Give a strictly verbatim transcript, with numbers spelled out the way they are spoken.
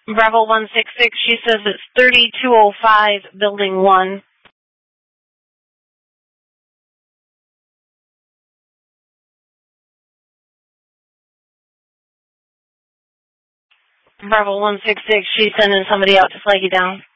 Bravo one six six, she says it's thirty-two oh five, Building one. Bravo one six six, she's sending somebody out to flag you down.